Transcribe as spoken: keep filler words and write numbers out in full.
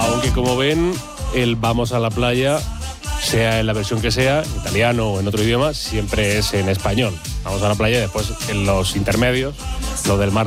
Aunque como ven, el vamos a la playa, sea en la versión que sea, en italiano o en otro idioma, siempre es en español. Vamos a la playa y después en los intermedios, lo del mar